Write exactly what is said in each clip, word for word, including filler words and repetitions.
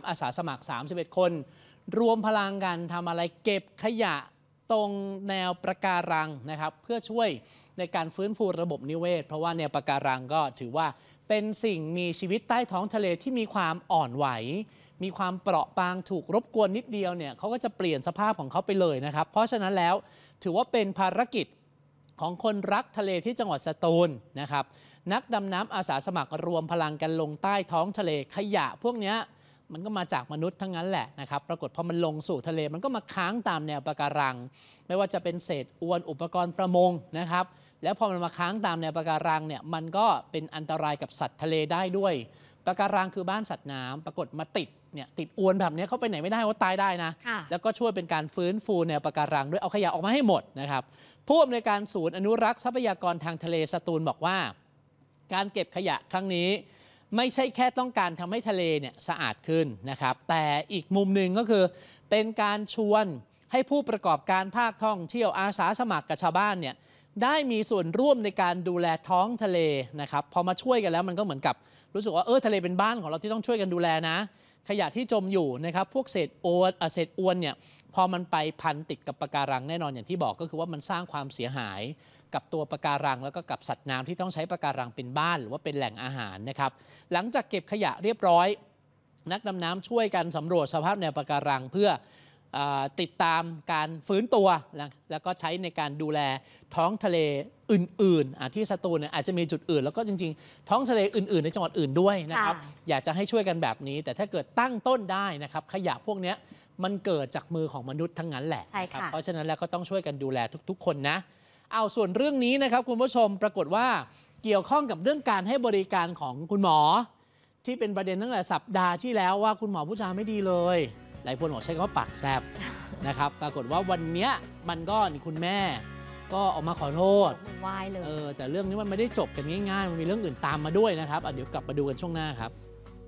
อาสาสมัครสามสิบเอ็ดคนรวมพลังกันทำอะไรเก็บขยะตรงแนวปะการังนะครับเพื่อช่วยในการฟื้นฟูระบบนิเวศเพราะว่าแนวปะการังก็ถือว่าเป็นสิ่งมีชีวิตใต้ท้องทะเลที่มีความอ่อนไหวมีความเปราะบางถูกรบกวนนิดเดียวเนี่ยเขาก็จะเปลี่ยนสภาพของเขาไปเลยนะครับเพราะฉะนั้นแล้วถือว่าเป็นภารกิจของคนรักทะเลที่จังหวัดสตูลนะครับนักดำน้ำอาสาสมัครรวมพลังกันลงใต้ท้องทะเลขยะพวกนี้มันก็มาจากมนุษย์ทั้งนั้นแหละนะครับปรากฏพอมันลงสู่ทะเลมันก็มาค้างตามแนวปะการังไม่ว่าจะเป็นเศษอวนอุปกรณ์ประมงนะครับแล้วพอมันมาค้างตามแนวปะการังเนี่ยมันก็เป็นอันตรายกับสัตว์ทะเลได้ด้วยปะการังคือบ้านสัตว์น้ำปรากฏมาติดเนี่ยติดอวนแบบนี้เขาไปไหนไม่ได้ว่าตายได้นะแล้วก็ช่วยเป็นการฟื้นฟูแนวปะการังด้วยเอาขยะออกมาให้หมดนะครับผู้อำนวยการศูนย์อนุรักษ์ทรัพยากรทางทะเลสตูลบอกว่าการเก็บขยะครั้งนี้ไม่ใช่แค่ต้องการทำให้ทะเลเนี่ยสะอาดขึ้นนะครับแต่อีกมุมหนึ่งก็คือเป็นการชวนให้ผู้ประกอบการภาคท่องเที่ยวอาสาสมัครกับชาวบ้านเนี่ยได้มีส่วนร่วมในการดูแลท้องทะเลนะครับพอมาช่วยกันแล้วมันก็เหมือนกับรู้สึกว่าเออทะเลเป็นบ้านของเราที่ต้องช่วยกันดูแลนะขยะที่จมอยู่นะครับพวกเศษอวนเศษอวนเนี่ยพอมันไปพันติดกับปะการังแน่นอนอย่างที่บอกก็คือว่ามันสร้างความเสียหายกับตัวปะการังแล้วก็กับสัตว์น้ำที่ต้องใช้ปะการังเป็นบ้านหรือว่าเป็นแหล่งอาหารนะครับหลังจากเก็บขยะเรียบร้อยนักดำน้ำช่วยกันสำรวจสภาพแนวปะการังเพื่อติดตามการฟื้นตัวแล้วก็ใช้ในการดูแลท้องทะเลอื่นๆที่สตูลเนี่ยอาจจะมีจุดอื่นแล้วก็จริงๆท้องทะเลอื่นๆในจังหวัดอื่นด้วยนะครับอยากจะให้ช่วยกันแบบนี้แต่ถ้าเกิดตั้งต้นได้นะครับขยะพวกนี้มันเกิดจากมือของมนุษย์ทั้งนั้นแหละเพราะฉะนั้นแล้วก็ต้องช่วยกันดูแลทุกๆคนนะเอาส่วนเรื่องนี้นะครับคุณผู้ชมปรากฏว่าเกี่ยวข้องกับเรื่องการให้บริการของคุณหมอที่เป็นประเด็นตั้งแต่สัปดาห์ที่แล้วว่าคุณหมอผู้จาไม่ดีเลยหลายคนบอกใช้คำว่าปากแซบนะครับปรากฏว่าวันนี้มันก็นี่คุณแม่ก็ออกมาขอโทษวายเลยเออแต่เรื่องนี้มันไม่ได้จบกันง่ายๆมันมีเรื่องอื่นตามมาด้วยนะครับเดี๋ยวกลับมาดูกันช่วงหน้าครับ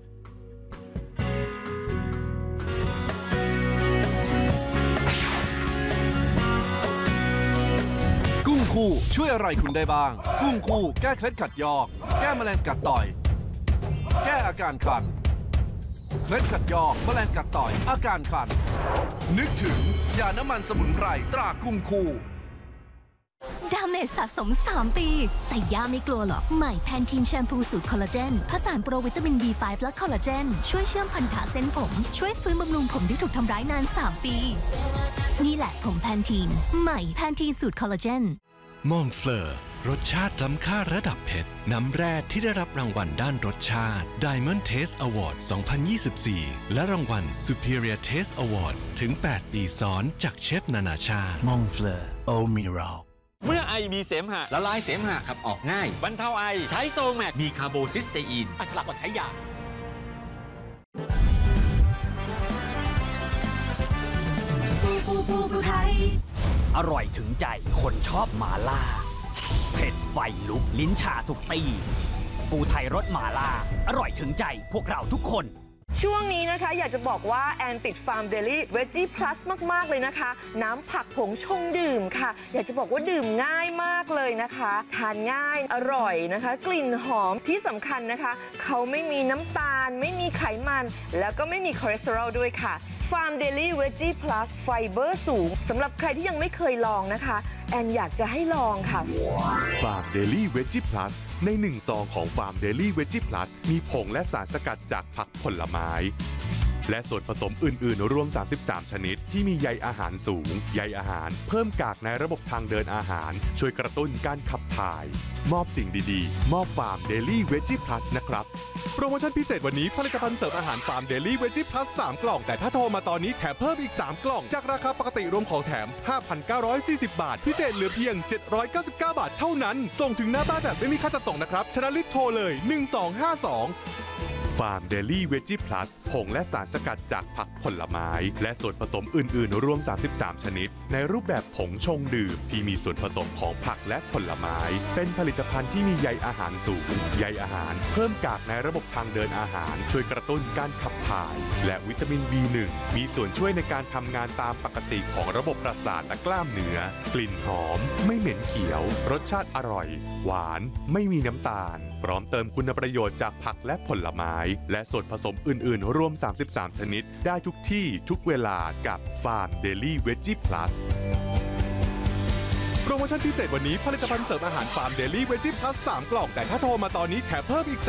กุ้งคู่ช่วยอะไรคุณได้บ้างกุ้งคู่แก้เคล็ดขัดยอกแก้แมลงกัดต่อยแก้อาการคันเคล็ดขัดยอกแมลงกัดต่อยอาการคันนึกถึงยาน้ำมันสมุนไพรตรากุ้งคู่ดาเมจสะสมสามปีแต่ย่าไม่กลัวหรอกใหม่แพนทีนแชมพูสูตรคอลลาเจนผสานโปรวิตามิน บี ไฟว์ และคอลลาเจนช่วยเชื่อมพันธะเส้นผมช่วยฟื้นบำรุงผมที่ถูกทำร้ายนานสามปีนี่แหละผมแพนทีนใหม่แพนทีนสูตรคอลลาเจนมองเฟลอร์รสชาติล้ำค่าระดับเพชรน้ำแร่ที่ได้รับรางวัลด้านรสชาติ Diamond Taste Award สองพันยี่สิบสี่ และรางวัล Superior Taste Awards ถึงแปดปีซ้อนจากเชฟนานาชาติมองเฟลอร์โอมิรัลเมื่อไอมีเสมหะละลายเสมหะขับออกง่ายบรรเทาไอใช้โซแมกมีคาร์โบซิสเตอีนอันตรายกว่าใช้ยาอร่อยถึงใจคนชอบหม่าล่าเผ็ดไฟลุกลิ้นชาทุกตีปูไทยรสหม่าล่าอร่อยถึงใจพวกเราทุกคนช่วงนี้นะคะอยากจะบอกว่าแอนติดฟาร์มเดลี่เวจี้พลัสมากๆเลยนะคะน้ำผักผงชงดื่มค่ะอยากจะบอกว่าดื่มง่ายมากเลยนะคะทานง่ายอร่อยนะคะกลิ่นหอมที่สำคัญนะคะเขาไม่มีน้ำตาลไม่มีไขมันแล้วก็ไม่มีคอเลสเตอรอลด้วยค่ะฟาร์มเดลี่เวจี้พลัสไฟเบอร์สูงสำหรับใครที่ยังไม่เคยลองนะคะแอนอยากจะให้ลองค่ะฟาร์มเดลี่เวจี้พลัสในหนึ่งซองของฟาร์มเดลี่เวจี้พลัสมีผงและสารสกัดจากผักผลไม้และส่วนผสมอื่นๆรวมสามสิบสามชนิดที่มีใยอาหารสูงใยอาหารเพิ่มกากในระบบทางเดินอาหารช่วยกระตุ้นการขับถ่ายมอบสิ่งดีๆมอบฟาร์มเดลี่เวจี้พลัสนะครับโปรโมชั่นพิเศษวันนี้ผลิตภัณฑ์เสริมอาหารฟาร์มเดลี่เวจี้พลัสสามกล่องแต่ถ้าโทรมาตอนนี้แถมเพิ่มอีกสามกล่องจากราคาปกติรวมของแถม ห้าพันเก้าร้อยสี่สิบ บาทพิเศษเหลือเพียงเจ็ดร้อยเก้าสิบเก้าบาทเท่านั้นส่งถึงหน้าบ้านแบบไม่มีค่าจัดส่งนะครับฉะนั้นรีบโทรเลยหนึ่งสองห้าสองฟาร์มเดลี่เวจี้พลัสผงและสารสกัดจากผักผลไม้และส่วนผสมอื่นๆรวมสามสิบสามชนิดในรูปแบบผงชงดื่มที่มีส่วนผสมของผักและผลไม้เป็นผลิตภัณฑ์ที่มีใยอาหารสูงใยอาหารเพิ่มกากในระบบทางเดินอาหารช่วยกระตุ้นการขับถ่ายและวิตามิน บี หนึ่ง มีส่วนช่วยในการทำงานตามปกติของระบบประสาทและกล้ามเนื้อกลิ่นหอมไม่เหม็นเขียวรสชาติอร่อยหวานไม่มีน้ำตาลพร้อมเติมคุณประโยชน์จากผักและผลไม้และส่วนผสมอื่นๆ รวม สามสิบสาม ชนิด ได้ทุกที่ทุกเวลากับฟาร์มเดลี่เวจจี้พลัสโปรโมชั่นพิเศษวันนี้ผลิตภัณฑ์เสริมอาหารฟาร์มเดลี่เวจจี้พลัสสามกล่องแต่ถ้าโทรมาตอนนี้แถมเพิ่มอีก